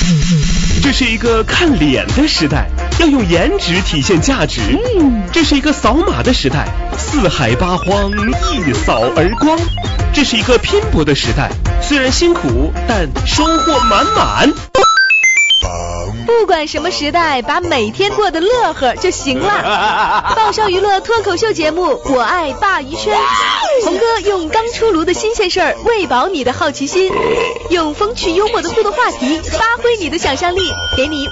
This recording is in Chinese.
这是一个看脸的时代，要用颜值体现价值。这是一个扫码的时代，四海八荒一扫而光。这是一个拼搏的时代，虽然辛苦，但收获满满。 不管什么时代，把每天过得乐呵就行了。爆笑娱乐脱口秀节目《我爱鲅鱼圈》，红哥用刚出炉的新鲜事儿喂饱你的好奇心，用风趣幽默的互动话题发挥你的想象力，给你